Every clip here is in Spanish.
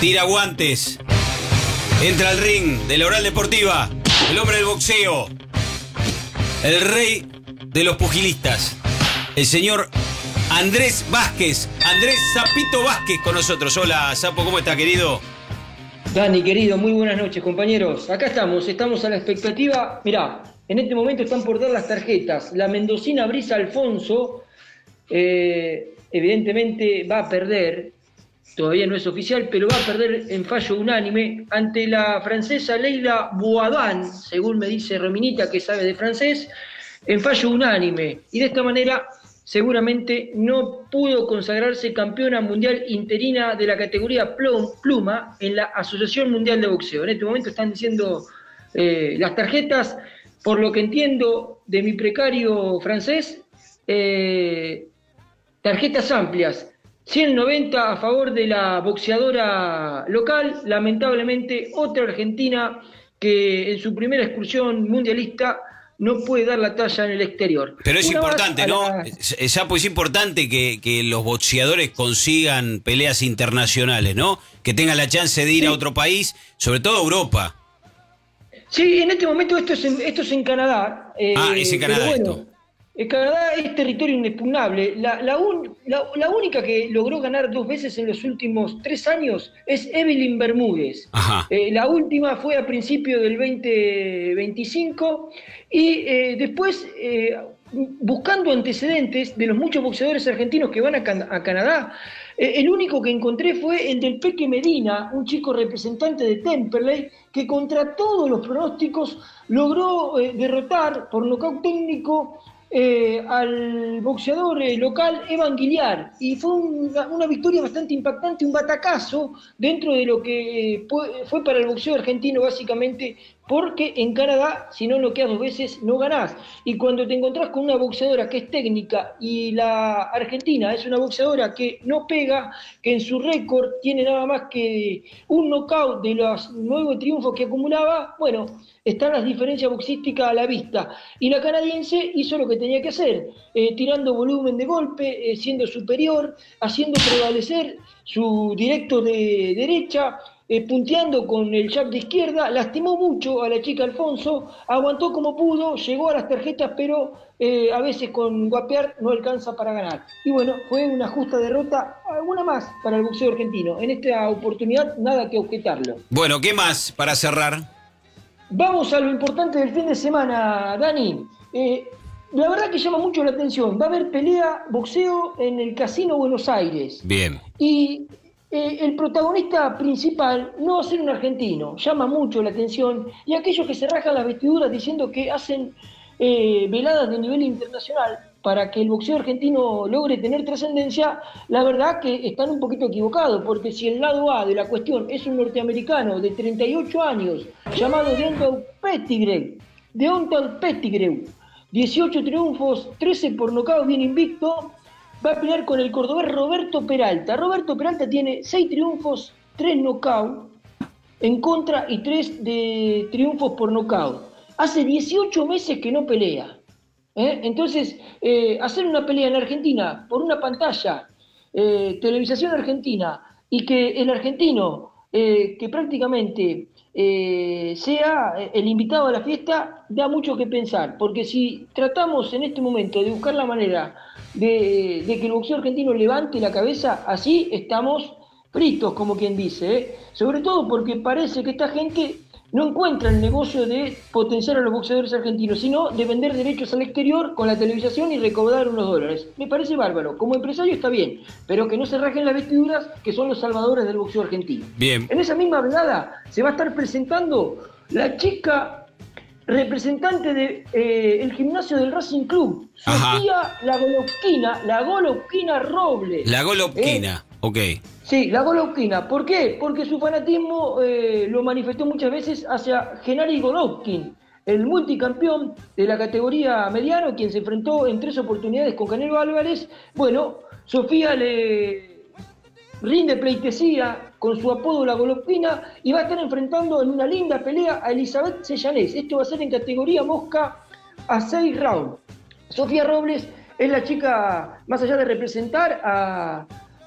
tira guantes, entra al ring de la Oral Deportiva, el hombre del boxeo, el rey de los pugilistas, el señor Andrés Vázquez, Andrés Zapito Vázquez con nosotros. Hola, Zapo, ¿cómo está, querido? Dani, querido, muy buenas noches, compañeros. Acá estamos a la expectativa. Mirá, en este momento están por dar las tarjetas. La mendocina Brisa Alfonso, evidentemente va a perder, todavía no es oficial, pero va a perder en fallo unánime ante la francesa Leila Boadán, según me dice Rominita, que sabe de francés, en fallo unánime. Y de esta manera seguramente no pudo consagrarse campeona mundial interina de la categoría pluma en la Asociación Mundial de Boxeo. En este momento están diciendo las tarjetas, por lo que entiendo de mi precario francés, tarjetas amplias. 190 a favor de la boxeadora local, lamentablemente otra argentina que en su primera excursión mundialista no puede dar la talla en el exterior. Pero es importante, ¿no? Sapo, es importante que los boxeadores consigan peleas internacionales, ¿no? Que tengan la chance de ir a otro país, sobre todo a Europa. Sí, en este momento esto es en Canadá. Es en Canadá, bueno, esto. Canadá es territorio inexpugnable. La única que logró ganar 2 veces en los últimos 3 años es Evelyn Bermúdez. La última fue a principios del 2025 y después, buscando antecedentes de los muchos boxeadores argentinos que van a Canadá, el único que encontré fue el del Peque Medina, un chico representante de Temperley, que contra todos los pronósticos logró derrotar por nocaut técnico al boxeador local Evan Guillar, y fue una victoria bastante impactante, un batacazo dentro de lo que fue para el boxeo argentino, básicamente porque en Canadá, si no noqueas 2 veces, no ganás. Y cuando te encontrás con una boxeadora que es técnica y la argentina es una boxeadora que no pega, que en su récord tiene nada más que un knockout de los 9 triunfos que acumulaba, bueno, están las diferencias boxísticas a la vista. Y la canadiense hizo lo que tenía que hacer, tirando volumen de golpe, siendo superior, haciendo prevalecer su directo de derecha, punteando con el jab de izquierda, lastimó mucho a la chica Alfonso, aguantó como pudo, llegó a las tarjetas, pero a veces con guapear no alcanza para ganar. Y bueno, fue una justa derrota, alguna más para el boxeo argentino. En esta oportunidad nada que objetarlo. Bueno, ¿qué más para cerrar? Vamos a lo importante del fin de semana, Dani. La verdad que llama mucho la atención. Va a haber pelea boxeo en el Casino Buenos Aires. Bien. Y el protagonista principal no va a ser un argentino. Llama mucho la atención. Y aquellos que se rajan las vestiduras diciendo que hacen veladas de nivel internacional para que el boxeo argentino logre tener trascendencia, la verdad que están un poquito equivocados, porque si el lado A de la cuestión es un norteamericano de 38 años llamado Deontay Pettigrew, 18 triunfos, 13 por nocaut, bien invicto, va a pelear con el cordobés Roberto Peralta. Roberto Peralta tiene 6 triunfos, 3 nocaut en contra y 3 de triunfos por nocaut. Hace 18 meses que no pelea. Entonces, hacer una pelea en Argentina por una pantalla, televisación argentina, y que el argentino, que prácticamente sea el invitado a la fiesta, da mucho que pensar, porque si tratamos en este momento de buscar la manera de que el boxeo argentino levante la cabeza, así estamos fritos, como quien dice, sobre todo porque parece que esta gente no encuentra el negocio de potenciar a los boxeadores argentinos, sino de vender derechos al exterior con la televisación y recaudar unos dólares. Me parece bárbaro. Como empresario está bien, pero que no se rajen las vestiduras, que son los salvadores del boxeo argentino. Bien. En esa misma velada se va a estar presentando la chica representante de el gimnasio del Racing Club, Sofía La Golovkina Robles. La Golovkina, ok. Sí, la Golovkina. ¿Por qué? Porque su fanatismo lo manifestó muchas veces hacia Gennady Golovkin, el multicampeón de la categoría mediano, quien se enfrentó en 3 oportunidades con Canelo Álvarez. Bueno, Sofía le rinde pleitesía con su apodo La Golovkina y va a estar enfrentando en una linda pelea a Elizabeth Sellanés. Esto va a ser en categoría mosca a 6 rounds. Sofía Robles es la chica, más allá de representar a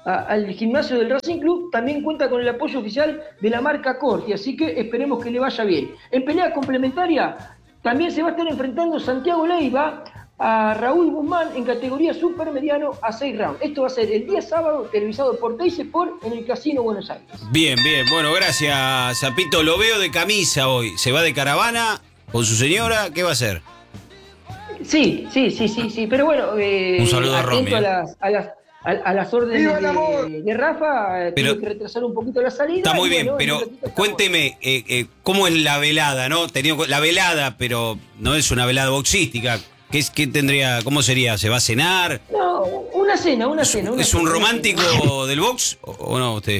al gimnasio del Racing Club, también cuenta con el apoyo oficial de la marca Corti, así que esperemos que le vaya bien. En pelea complementaria también se va a estar enfrentando Santiago Leiva a Raúl Guzmán en categoría supermediano a 6 rounds. Esto va a ser el día sábado, televisado por Teis Sport en el Casino Buenos Aires. Bien, bueno, gracias, Zapito. Lo veo de camisa hoy. ¿Se va de caravana con su señora? ¿Qué va a hacer? Sí, pero bueno, un saludo a Romy. A las órdenes de Rafa, tuve que retrasar un poquito la salida. Está muy bien, pero cuénteme, ¿cómo es la velada, no? La velada, pero no es una velada boxística. ¿Qué tendría, cómo sería? ¿Se va a cenar? No, una cena. ¿Es un romántico del box o no usted?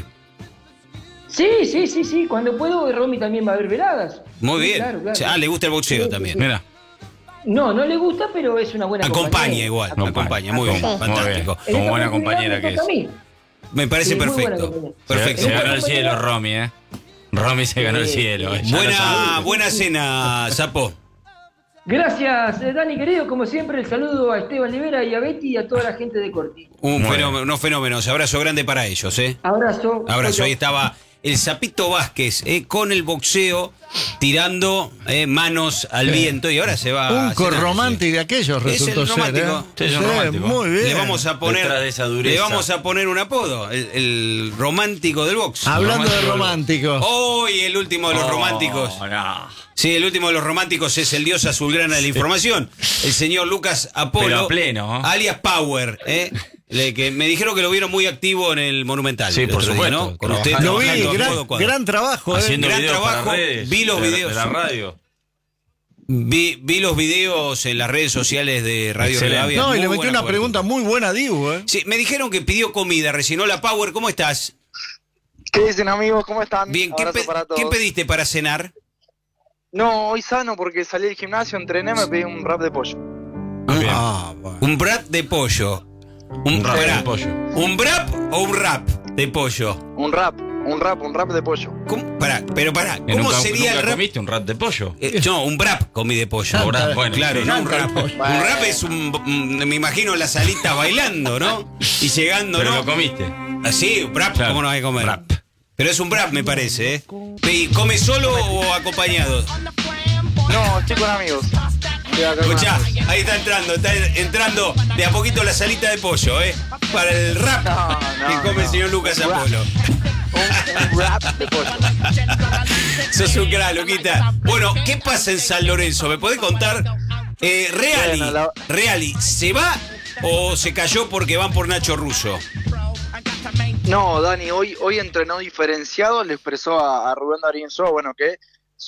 Sí. Cuando puedo, Romy también va a haber veladas. Muy bien. Claro. Le gusta el boxeo también. Sí. Mira. No le gusta, pero es una buena compañía. Acompaña, muy bien, fantástico. Muy bien. Como buena compañera que es. Me parece perfecto. Se ganó el cielo, Romy, ¿eh? Romy se ganó el cielo. Buena cena, Sapo. Gracias, Dani, querido. Como siempre, el saludo a Esteban Rivera y a Betty y a toda la gente de Corti. Unos fenómenos. Abrazo grande para ellos, ¿eh? Abrazo. Ahí estaba el Zapito Vázquez, con el boxeo, tirando manos al viento, y ahora se va un corromántico de aquellos resultó es el romántico. ser, Es romántico. Muy bien. Le vamos a poner un apodo, el romántico del box. Hablando de románticos. Hoy el último de los románticos. No. Sí, el último de los románticos es el dios azulgrana de la información, el señor Lucas Apolo, pero a pleno, alias Power, que me dijeron que lo vieron muy activo en el Monumental. Sí, por supuesto, ¿no? Con usted lo vi, gran trabajo. Haciendo gran videos trabajo. para redes, Vi los videos. de la radio. Vi los videos en las redes sociales de Radio Rivadavia. No, y le metí una pregunta muy buena a Dibu, Sí, me dijeron que pidió comida recién. Hola, Power, ¿cómo estás? ¿Qué dicen, amigos? ¿Cómo están? Bien, ¿qué pediste para cenar? No, hoy sano porque salí del gimnasio, entrené, me pedí un wrap de pollo. Bueno. Un wrap de pollo. Un wrap de pollo. ¿Un wrap o un wrap de pollo? Un wrap de pollo. ¿Cómo? ¿Cómo sería el wrap? ¿Comiste un wrap de pollo? No, un wrap comí de pollo. Bueno, claro, no un wrap. Un wrap es me imagino las alitas bailando, ¿no? Y llegando, pero ¿no? ¿lo comiste? Así, wrap, claro. ¿Cómo no hay que comer? Wrap. Pero es un wrap, me parece, ¿eh? ¿Y come solo o acompañado? No, estoy con amigos. Escuchá, ahí está entrando de a poquito la salita de pollo, para el rap que come el señor Lucas Apolo. Un wrap de pollo. Sos un crack, Luquita. Bueno, ¿qué pasa en San Lorenzo? ¿Me podés contar? Reali, ¿se va o se cayó porque van por Nacho Russo? No, Dani, hoy entrenó diferenciado, le expresó a Rubén Darín Soa, que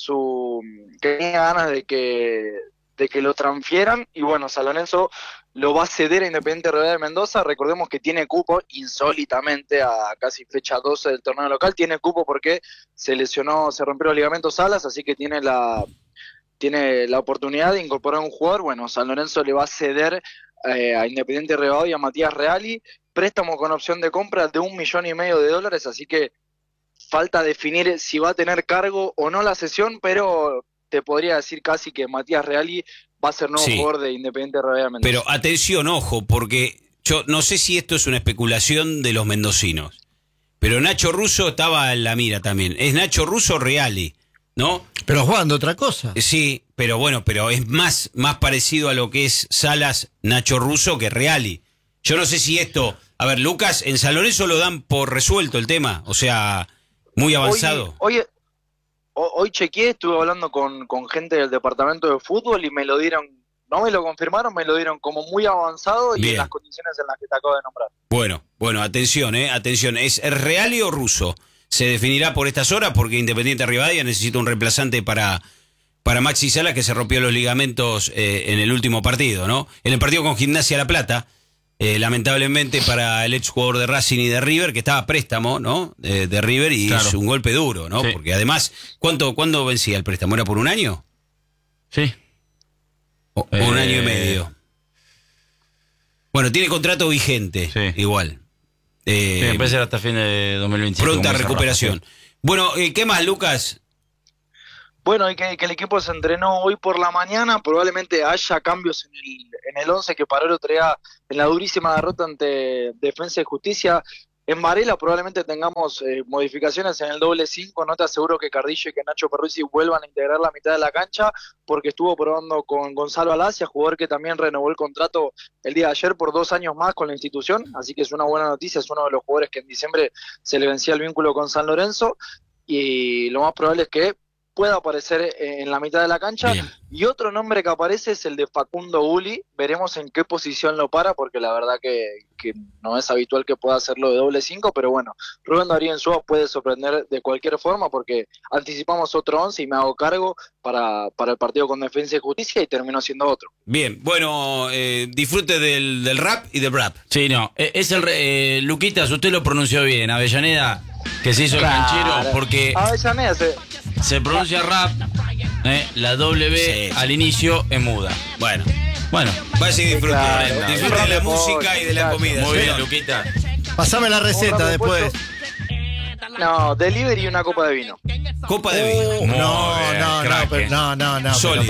tenía ganas de que lo transfieran, y bueno, San Lorenzo lo va a ceder a Independiente Rivadavia de Mendoza. Recordemos que tiene cupo insólitamente a casi fecha 12 del torneo local, tiene cupo porque se rompió los ligamentos Salas, así que tiene la oportunidad de incorporar un jugador. Bueno, San Lorenzo le va a ceder a Independiente Rivadavia a Matías Reali, préstamo con opción de compra de $1,5 millones, así que falta definir si va a tener cargo o no la sesión, pero te podría decir casi que Matías Reali va a ser nuevo jugador de Independiente Rivadavia Mendoza. Pero atención, ojo, porque yo no sé si esto es una especulación de los mendocinos, pero Nacho Russo estaba en la mira también. Es Nacho Russo Reali, ¿no? Pero jugando otra cosa. Sí, pero es más parecido a lo que es Salas, Nacho Russo que Reali. Yo no sé si esto... A ver, Lucas, en San Lorenzo lo dan por resuelto el tema, o sea, muy avanzado. Hoy chequeé, estuve hablando con gente del departamento de fútbol y me lo dieron, no me lo confirmaron, me lo dieron como muy avanzado y en las condiciones en las que te acabo de nombrar. Bueno, atención, atención. ¿Es Reali o Russo? Se definirá por estas horas porque Independiente Rivadavia necesita un reemplazante para Maxi Salas, que se rompió los ligamentos en el último partido, ¿no? En el partido con Gimnasia La Plata. Lamentablemente para el exjugador de Racing y de River, que estaba a préstamo, ¿no? De River, y claro, es un golpe duro, ¿no? Sí. Porque además, ¿cuándo vencía el préstamo? ¿Era por un año? Sí. Un año y medio. Bueno, tiene contrato vigente, igual. Me parece hasta fin de 2025. Pronta recuperación. Bueno, ¿qué más, Lucas? Bueno, y que el equipo se entrenó hoy por la mañana, probablemente haya cambios en el 11 que paró el otro día en la durísima derrota ante Defensa y Justicia. En Varela probablemente tengamos modificaciones en el doble 5, no te aseguro que Cardillo y que Nacho Peruzzi vuelvan a integrar la mitad de la cancha, porque estuvo probando con Gonzalo Alacia, jugador que también renovó el contrato el día de ayer por 2 años más con la institución, así que es una buena noticia, es uno de los jugadores que en diciembre se le vencía el vínculo con San Lorenzo, y lo más probable es que pueda aparecer en la mitad de la cancha. Bien. Y otro nombre que aparece es el de Facundo Uli, veremos en qué posición lo para, porque la verdad que no es habitual que pueda hacerlo de doble 5, pero bueno, Rubén Darío Insúa puede sorprender de cualquier forma, porque anticipamos otro 11 y me hago cargo para el partido con Defensa y Justicia y terminó siendo otro. Bien, bueno, disfrute del rap y del rap. Sí, no, es el Luquitas, usted lo pronunció bien, Avellaneda, que se hizo el canchero, porque Avellaneda se pronuncia rap, la W al inicio es muda. Bueno, vaya y disfrute de la música y de la comida. Muy bien, Luquita. Pasame la receta después. No, delivery y una copa de vino. Copa de vino. No, sólido,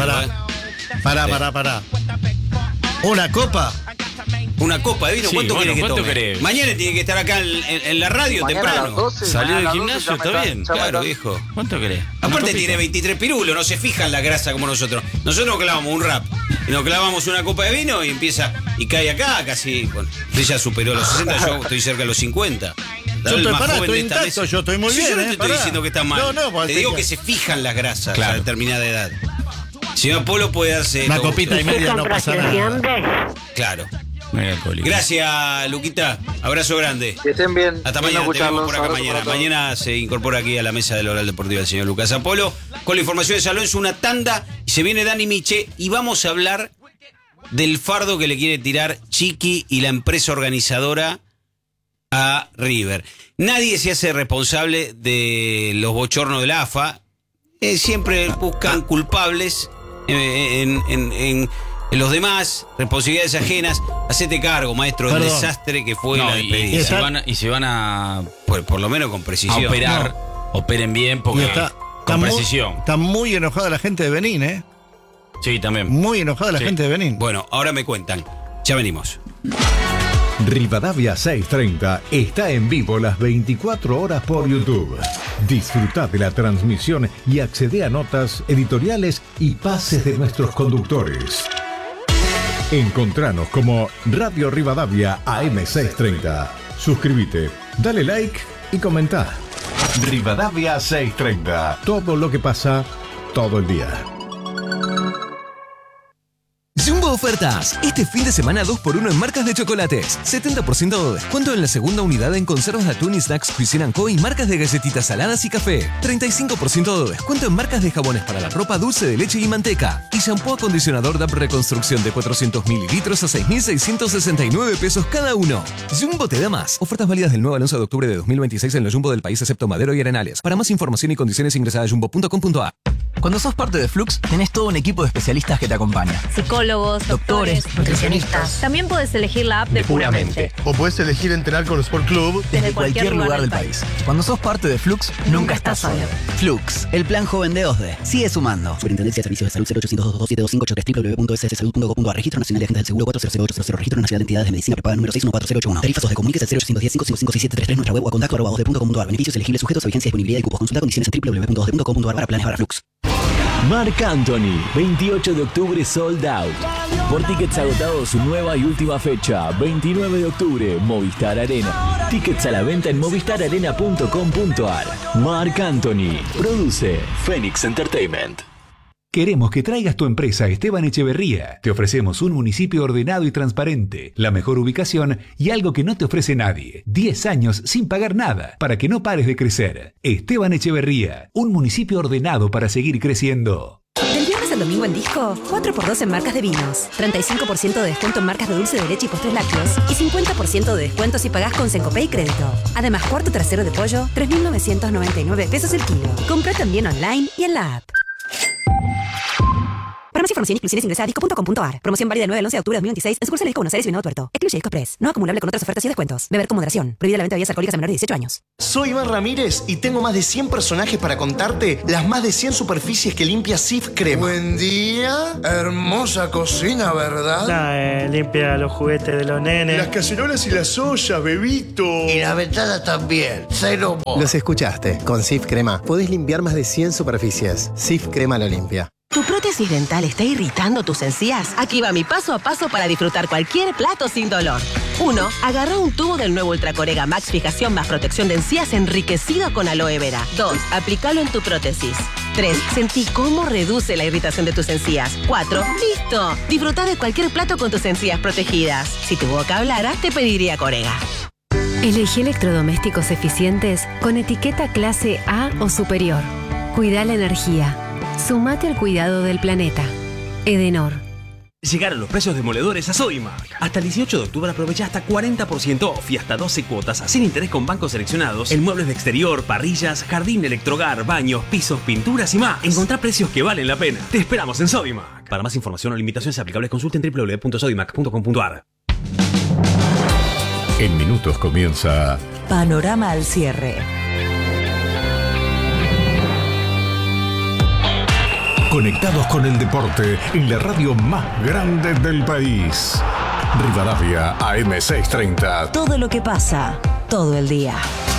pará. ¿Una copa? Una copa de vino, sí, ¿cuánto querés que tome? Querés? Mañana tiene que estar acá en la radio mañana temprano. 12, salió del gimnasio, está bien. Claro, viejo. ¿Cuánto querés? Aparte tiene 23 pirulos, no se fija en la grasa como nosotros. Nosotros nos clavamos un rap y nos clavamos una copa de vino y empieza, y cae acá casi, bueno, ella superó los 60, yo estoy cerca de los 50. Yo estoy intacto, yo estoy muy bien. Yo no te estoy diciendo que está mal. Te digo que se fijan las grasas a determinada edad. Señor Polo puede hacer una copita y media, no pasa nada. Claro. Gracias, Luquita. Abrazo grande. Que estén bien. Hasta mañana. Te vemos por acá mañana. Mañana se incorpora aquí a la mesa del Oral Deportiva el señor Lucas Apolo con la información de San Lorenzo, una tanda, y se viene Dani Miche y vamos a hablar del fardo que le quiere tirar Chiqui y la empresa organizadora a River. Nadie se hace responsable de los bochornos de la AFA. Siempre buscan culpables en los demás, responsabilidades ajenas. Hacete cargo, maestro, del desastre que fue la despedida. Y si van a por lo menos con precisión. A operar, operen bien, porque con precisión. Está muy enojada la gente de Benín, ¿eh? Sí, también. Muy enojada la gente de Benín. Bueno, ahora me cuentan. Ya venimos. Rivadavia 630 está en vivo las 24 horas por YouTube. Disfruta de la transmisión y accede a notas, editoriales y pases de nuestros conductores. Encontranos como Radio Rivadavia AM630. Suscríbete, dale like y comenta. Rivadavia 630. Todo lo que pasa todo el día. Jumbo Ofertas. Este fin de semana 2x1 en marcas de chocolates. 70% de descuento en la segunda unidad en conservas de atún y snacks Cuisine & Co. y marcas de galletitas saladas y café. 35% de descuento en marcas de jabones para la ropa, dulce de leche y manteca. Y shampoo acondicionador DAP Reconstrucción de 400 mililitros a 6.669 pesos cada uno. Jumbo te da más. Ofertas válidas del 9 al 11 de octubre de 2026 en los Jumbo del país excepto Madero y Arenales. Para más información y condiciones ingresa a jumbo.com.ar. Cuando sos parte de Flux, tenés todo un equipo de especialistas que te acompaña. Psicólogos, doctores, nutricionistas. También puedes elegir la app de Puramente. O puedes elegir entrenar con Sport Club desde cualquier lugar del país. Cuando sos parte de Flux, nunca estás solo. Flux, el plan joven de OSDE. Sigue sumando. Superintendencia de Servicios de Salud 0800-222-725, www.sssalud.gov.ar. Registro Nacional de Agentes del Seguro 400800. Registro Nacional de Entidades de Medicina Prepaga número 61481. Tarifas de comuníquese al 0810-555-6733. Nuestra web o contacto@osde.com.ar. Beneficios elegibles sujetos a vigencia y disponibilidad de cupos. Consulta condiciones en www.osde.com.ar para planes para Flux. Marc Anthony, 28 de octubre sold out. Por tickets agotados, su nueva y última fecha, 29 de octubre, Movistar Arena. Tickets a la venta en movistararena.com.ar. Marc Anthony, produce Phoenix Entertainment. Queremos que traigas tu empresa a Esteban Echeverría. Te ofrecemos un municipio ordenado y transparente, la mejor ubicación y algo que no te ofrece nadie. 10 años sin pagar nada, para que no pares de crecer. Esteban Echeverría, un municipio ordenado para seguir creciendo. Del viernes al domingo en Disco, 4x2 en marcas de vinos, 35% de descuento en marcas de dulce de leche y postres lácteos y 50% de descuento si pagás con Sencopay y crédito. Además, cuarto trasero de pollo, 3.999 pesos el kilo. Compra también online y en la app. Para más información información e inclusiones ingresa a disco.com.ar. Promoción válida del 9 al 11 de octubre de 2026 en sucursales Disco Buenos Aires y Venado Tuerto. Excluye Disco Express. No acumulable con otras ofertas y descuentos. Beber con moderación. Prohibida la venta de bebidas alcohólicas a menores de 18 años. Soy Iván Ramírez y tengo más de 100 personajes para contarte las más de 100 superficies que limpia Sif Crema. Buen día. Hermosa cocina, ¿verdad? Limpia los juguetes de los nenes. Las cacerolas y las ollas, bebito. Y la ventana también. Cero. Los escuchaste. Con Sif Crema podés limpiar más de 100 superficies. Sif Crema lo limpia. ¿Tu prótesis dental está irritando tus encías? Aquí va mi paso a paso para disfrutar cualquier plato sin dolor. 1. Agarra un tubo del nuevo Ultracorega Max Fijación más protección de encías enriquecido con aloe vera. 2. Aplícalo en tu prótesis. 3. Sentí cómo reduce la irritación de tus encías. 4. ¡Listo! Disfruta de cualquier plato con tus encías protegidas. Si tu boca hablara, te pediría Corega. Elegí electrodomésticos eficientes con etiqueta clase A o superior. Cuida la energía. Sumate al cuidado del planeta. Edenor. Llegaron los precios demoledores a Sodimac. Hasta el 18 de octubre aprovecha hasta 40% off y hasta 12 cuotas sin interés con bancos seleccionados en muebles de exterior, parrillas, jardín, electrohogar, baños, pisos, pinturas y más. Encontrá precios que valen la pena. Te esperamos en Sodimac. Para más información o limitaciones aplicables consulta en www.sodimac.com.ar. En minutos comienza Panorama al cierre. Conectados con el deporte en la radio más grande del país. Rivadavia AM630. Todo lo que pasa, todo el día.